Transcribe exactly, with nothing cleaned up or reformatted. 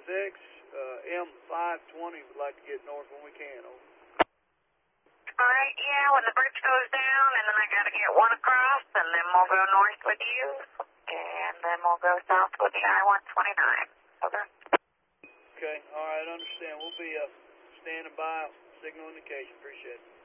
six, uh, M five twenty would like to get north when we can. Over. Alright, yeah, when the bridge goes down, and then I gotta get one across, and then we'll go north with you, and then we'll go south with the I one twenty-nine. Okay? Okay, alright, understand. We'll be uh, standing by, signal indication. Appreciate it.